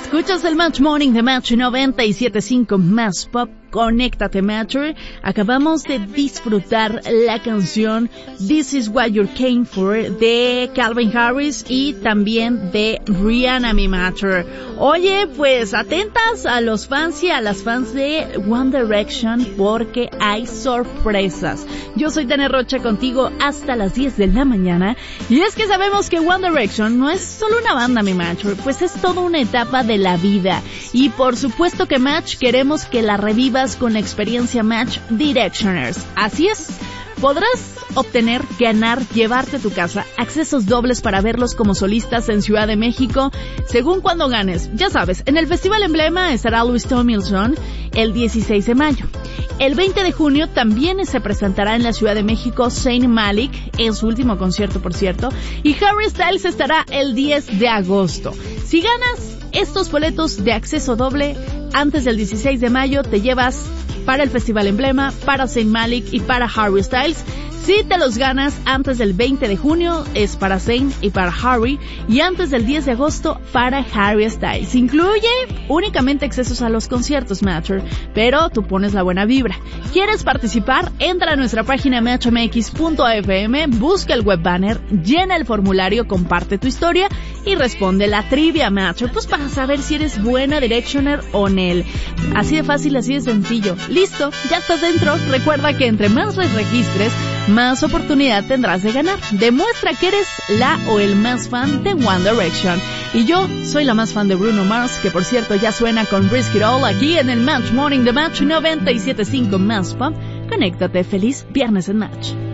Escuchas el Match Morning de Match 97.5 Más Pop. Conéctate, Matcher. Acabamos de disfrutar la canción This Is What You Came For de Calvin Harris y también de Rihanna, mi Matcher. Oye, pues atentas a los fans y a las fans de One Direction porque hay sorpresas. Yo soy Tania Rocha contigo hasta las 10 de la mañana y es que sabemos que One Direction no es solo una banda, mi Matcher, pues es toda una etapa de la vida y por supuesto que Match queremos que la revivas con la experiencia Match Directioners. Así es, podrás obtener, ganar, llevarte a tu casa accesos dobles para verlos como solistas en Ciudad de México, según cuando ganes. Ya sabes, en el Festival Emblema estará Louis Tomlinson el 16 de mayo. El 20 de junio también se presentará en la Ciudad de México Zayn Malik, en su último concierto, por cierto, y Harry Styles estará el 10 de agosto. Si ganas estos boletos de acceso doble antes del 16 de mayo, te llevas para el Festival Emblema, para Zayn Malik y para Harry Styles. Si te los ganas antes del 20 de junio, es para Zayn y para Harry, y antes del 10 de agosto para Harry Styles. Incluye únicamente accesos a los conciertos, Matcher, pero tú pones la buena vibra. ¿Quieres participar? Entra a nuestra página matchmx.fm, busca el web banner, llena el formulario, comparte tu historia y responde la trivia, Matcher, pues para saber si eres buena Directioner o Nel. Así de fácil, así de sencillo. Listo, ya estás dentro. Recuerda que entre más registres, más oportunidad tendrás de ganar. Demuestra que eres la o el más fan de One Direction. Y yo soy la más fan de Bruno Mars, que por cierto ya suena con Risk It All aquí en el Match Morning de Match 97.5 Más Pop. Conéctate, feliz viernes en Match.